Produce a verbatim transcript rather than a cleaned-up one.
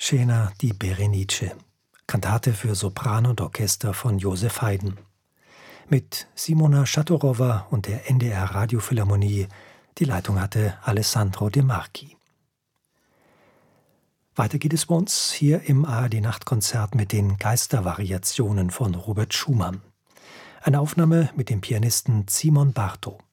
Scena di Berenice, Kantate für Sopran und Orchester von Joseph Haydn. Mit Simona Schatorova und der N D R Radiophilharmonie. Die Leitung hatte Alessandro De Marchi. Weiter geht es bei uns hier im A R D-Nachtkonzert mit den Geistervariationen von Robert Schumann. Eine Aufnahme mit dem Pianisten Simon Barto.